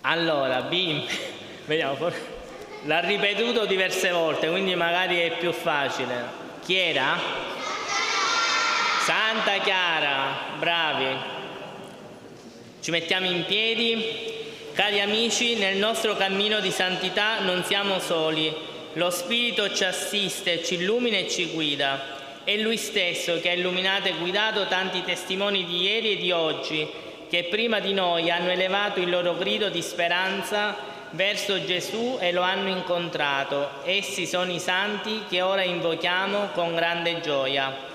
Allora, bimbi, vediamo, l'ha ripetuto diverse volte, quindi magari è più facile. Chi era? Santa Chiara, bravi. Ci mettiamo in piedi. Cari amici, nel nostro cammino di santità non siamo soli. Lo Spirito ci assiste, ci illumina e ci guida. È Lui stesso che ha illuminato e guidato tanti testimoni di ieri e di oggi, che prima di noi hanno elevato il loro grido di speranza verso Gesù e lo hanno incontrato. Essi sono i santi che ora invochiamo con grande gioia.